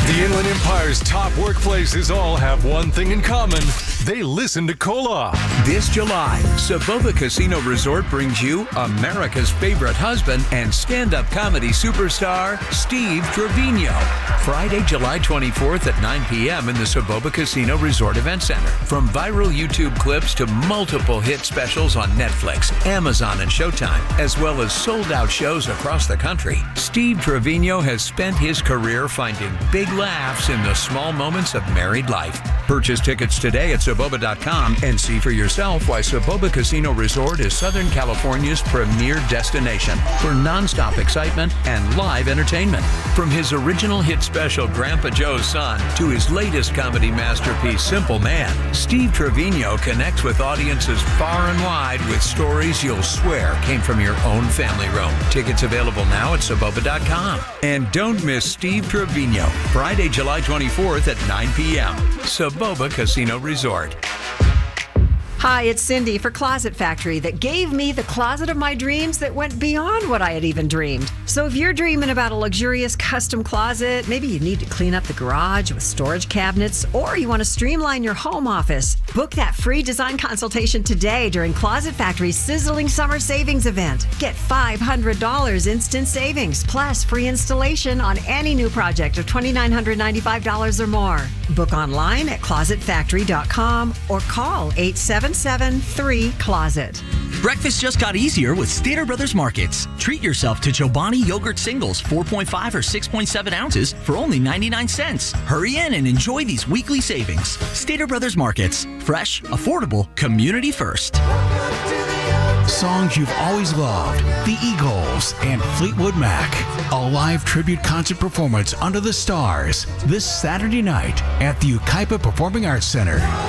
The Inland Empire's top workplaces all have one thing in common. They listen to Koloff. This July, Soboba Casino Resort brings you America's favorite husband and stand-up comedy superstar, Steve Trevino. Friday, July 24th at 9 p.m. in the Soboba Casino Resort Event Center. From viral YouTube clips to multiple hit specials on Netflix, Amazon, and Showtime, as well as sold-out shows across the country, Steve Trevino has spent his career finding big laughs in the small moments of married life. Purchase tickets today at Soboba.com and see for yourself why Soboba Casino Resort is Southern California's premier destination for nonstop excitement and live entertainment. From his original hit special Grandpa Joe's Son to his latest comedy masterpiece Simple Man, Steve Trevino connects with audiences far and wide with stories you'll swear came from your own family room. Tickets available now at Soboba.com. And don't miss Steve Trevino, Friday, July 24th at 9 p.m. Soboba Casino Resort. Hi, it's Cindy for Closet Factory that gave me the closet of my dreams that went beyond what I had even dreamed. So if you're dreaming about a luxurious custom closet, maybe you need to clean up the garage with storage cabinets, or you want to streamline your home office, book that free design consultation today during Closet Factory's sizzling summer savings event. Get $500 instant savings, plus free installation on any new project of $2,995 or more. Book online at closetfactory.com or call 877-3-CLOSET. Breakfast just got easier with Stater Brothers Markets. Treat yourself to Chobani yogurt singles, 4.5 or 6.7 ounces for only 99 cents. Hurry in and enjoy these weekly savings. Stater Brothers Markets. Fresh, affordable, community first. Songs you've always loved, the Eagles and Fleetwood Mac. A live tribute concert performance under the stars this Saturday night at the Ukaipa Performing Arts Center.